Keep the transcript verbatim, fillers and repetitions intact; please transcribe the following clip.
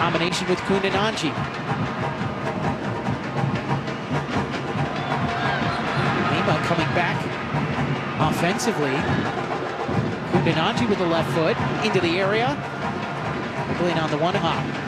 combination with Kundananji. Lima coming back offensively. Kundananji with the left foot into the area. Dribbling on the one hop.